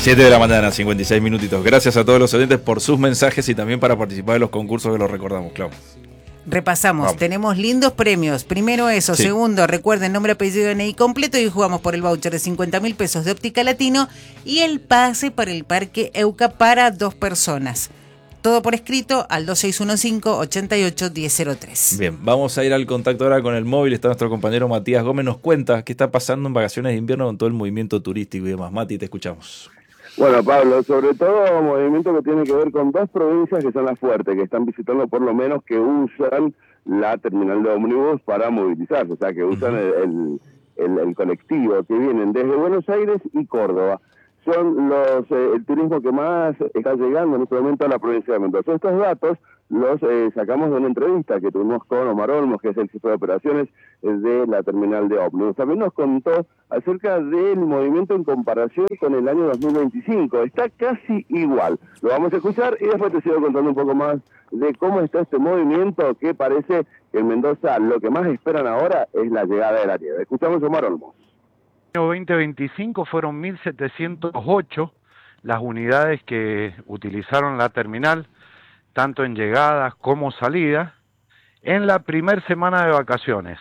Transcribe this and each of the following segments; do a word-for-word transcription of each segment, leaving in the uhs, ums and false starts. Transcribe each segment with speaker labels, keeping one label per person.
Speaker 1: siete de la mañana, cincuenta y seis minutitos. Gracias a todos los oyentes por sus mensajes y también para participar de los concursos que los recordamos, Clau.
Speaker 2: Repasamos,
Speaker 1: Vamos.
Speaker 2: Tenemos lindos premios. Primero eso,
Speaker 1: Sí.
Speaker 2: Segundo, recuerden nombre, apellido, D N I completo y jugamos por el voucher de cincuenta mil pesos de Óptica Latino y el pase para el Parque Euca para dos personas. Todo por escrito al dos seis uno cinco, ocho ocho, uno cero cero tres.
Speaker 1: Bien, vamos a ir al contacto ahora con el móvil. Está nuestro compañero Matías Gómez. Nos cuenta qué está pasando en vacaciones de invierno con todo el movimiento turístico y demás. Mati, te escuchamos.
Speaker 3: Bueno, Pablo, sobre todo movimiento que tiene que ver con dos provincias que son las fuertes, que están visitando por lo menos, que usan la terminal de ómnibus para movilizarse, o sea, que usan el, el, el, el colectivo, que vienen desde Buenos Aires y Córdoba. Son los eh, el turismo que más está llegando en este momento a la provincia de Mendoza. Estos datos los eh, sacamos de una entrevista que tuvimos con Omar Olmos, que es el jefe de operaciones de la terminal de ómnibus. También nos contó acerca del movimiento en comparación con el año dos mil veinticinco. Está casi igual. Lo vamos a escuchar y después te sigo contando un poco más de cómo está este movimiento, que parece que en Mendoza lo que más esperan ahora es la llegada de la nieve. Escuchamos a Omar Olmos.
Speaker 4: En el año veinte veinticinco fueron mil setecientos ocho las unidades que utilizaron la terminal, tanto en llegadas como salidas, en la primer semana de vacaciones.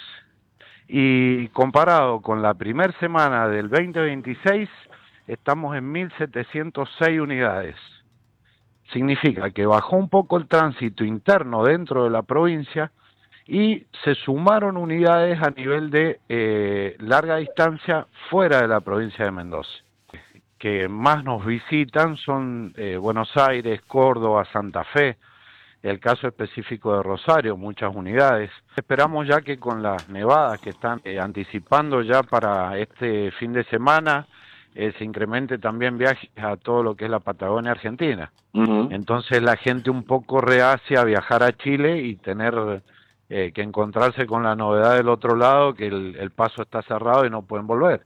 Speaker 4: Y comparado con la primer semana del veinte veintiséis, estamos en mil setecientos seis unidades. Significa que bajó un poco el tránsito interno dentro de la provincia y se sumaron unidades a nivel de eh, larga distancia fuera de la provincia de Mendoza. Que más nos visitan son eh, Buenos Aires, Córdoba, Santa Fe, el caso específico de Rosario, muchas unidades. Esperamos ya que con las nevadas que están eh, anticipando ya para este fin de semana, eh, se incremente también viajes a todo lo que es la Patagonia Argentina. Uh-huh. Entonces la gente un poco reacia a viajar a Chile y tener eh, que encontrarse con la novedad del otro lado, que el, el paso está cerrado y no pueden volver.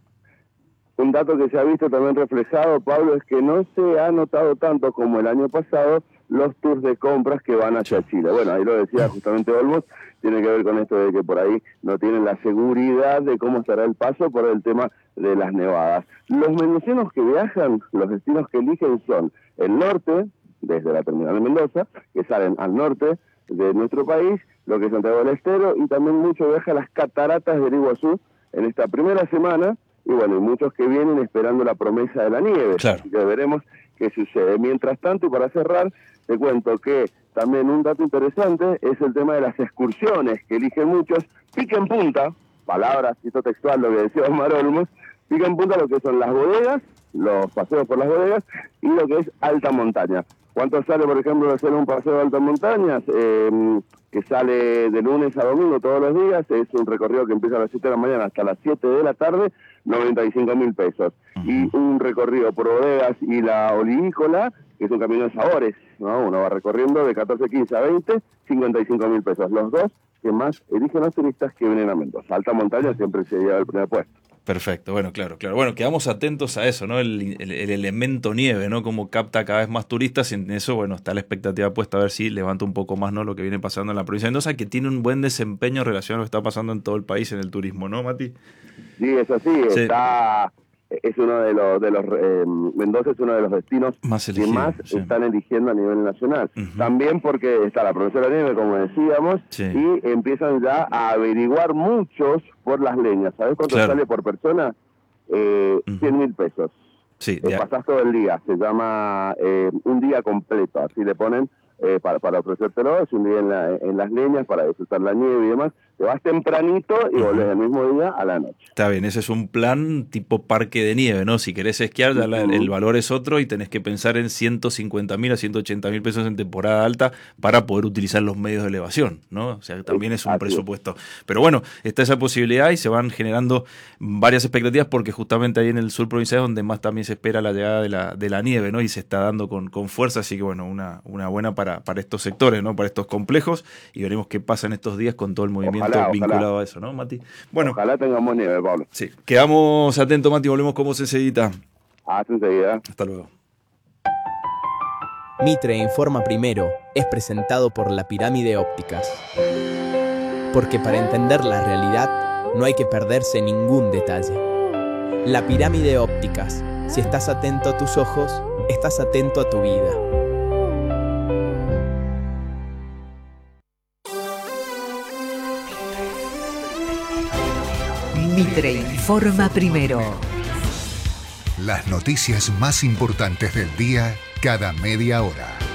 Speaker 3: Un dato que se ha visto también reflejado, Pablo, es que no se ha notado tanto como el año pasado los tours de compras que van hacia Chile. Bueno, ahí lo decía justamente Olmos, tiene que ver con esto de que por ahí no tienen la seguridad de cómo estará el paso por el tema de las nevadas. Los mendocinos que viajan, los destinos que eligen son el norte, desde la terminal de Mendoza, que salen al norte de nuestro país, lo que es Santiago del Estero, y también mucho viaja a las cataratas del Iguazú en esta primera semana, y bueno, y muchos que vienen esperando la promesa de la nieve.
Speaker 1: Claro.
Speaker 3: Así que veremos qué sucede. Mientras tanto, y para cerrar, te cuento que también un dato interesante es el tema de las excursiones, que eligen muchos. Pica en punta, palabras, cito textual lo que decía Omar Olmos, pica en punta lo que son las bodegas, los paseos por las bodegas, y lo que es alta montaña. ¿Cuánto sale, por ejemplo, hacer un paseo de altas montañas? Eh, que sale de lunes a domingo todos los días, es un recorrido que empieza a las siete de la mañana hasta las siete de la tarde, noventa y cinco mil pesos. Uh-huh. Y un recorrido por bodegas y la olivícola, que es un camino de sabores, ¿no? Uno va recorriendo de catorce, quince a veinte, cincuenta y cinco mil pesos. Los dos que más eligen los turistas que vienen a Mendoza. Alta montaña siempre se lleva el primer puesto.
Speaker 1: Perfecto, bueno, claro, claro. Bueno, quedamos atentos a eso, ¿no? El, el, el elemento nieve, ¿no? Como capta cada vez más turistas y en eso, bueno, está la expectativa puesta a ver si levanta un poco más, ¿no? Lo que viene pasando en la provincia de Mendoza, que tiene un buen desempeño en relación a lo que está pasando en todo el país en el turismo, ¿no, Mati?
Speaker 3: Sí, es así, sí. Está... Es uno de los, de los eh, Mendoza es uno de los destinos
Speaker 1: más
Speaker 3: que más sí. están eligiendo a nivel nacional. Uh-huh. También porque está la provincia de la nieve, como decíamos, sí. y empiezan ya a averiguar muchos por las leñas. ¿Sabes cuánto claro. sale por persona? Eh, uh-huh. cien mil pesos.
Speaker 1: Sí,
Speaker 3: eh, pasás todo el día, se llama eh, un día completo, así le ponen eh, para, para ofrecértelo, es un día en, la, en las leñas para disfrutar la nieve y demás. Te vas tempranito y uh-huh. volvés el mismo día a la noche.
Speaker 1: Está bien, ese es un plan tipo parque de nieve, ¿no? Si querés esquiar, ya la, el valor es otro y tenés que pensar en ciento cincuenta mil a ciento ochenta mil pesos en temporada alta para poder utilizar los medios de elevación, ¿no? O sea, también es un Así presupuesto. Es. Pero bueno, está esa posibilidad y se van generando varias expectativas porque justamente ahí en el sur provincial es donde más también se espera la llegada de la, de la nieve, ¿no? Y se está dando con, con fuerza, así que bueno, una, una buena para, para estos sectores, ¿no? Para estos complejos y veremos qué pasa en estos días con todo el movimiento. Ojalá, vinculado ojalá. a eso, ¿no, Mati? Bueno,
Speaker 3: ojalá tengamos nieve, Pablo.
Speaker 1: Sí, quedamos atentos, Mati, volvemos con vos enseguida.
Speaker 3: Hasta enseguida.
Speaker 1: Hasta luego.
Speaker 5: Mitre Informa Primero es presentado por La Pirámide Ópticas. Porque para entender la realidad no hay que perderse ningún detalle. La Pirámide Ópticas. Si estás atento a tus ojos, estás atento a tu vida.
Speaker 6: Mitre informa primero.
Speaker 7: Las noticias más importantes del día cada media hora.